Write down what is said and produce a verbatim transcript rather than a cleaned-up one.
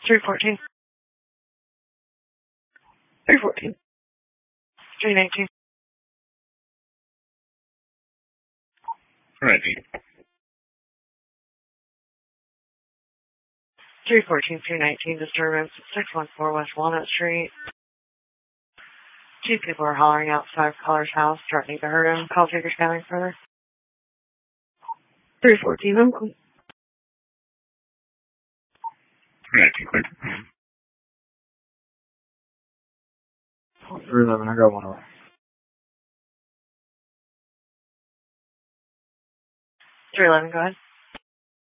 three fourteen. three fourteen. three nineteen. Ready. three fourteen, three nineteen, disturbance at six one four West Walnut Street. Two people are hollering outside of Collar's house, threatening to hurt him. Call taker scanning further. three fourteen, Uncle. Ready, quick. three eleven, I got one over. three eleven, go ahead.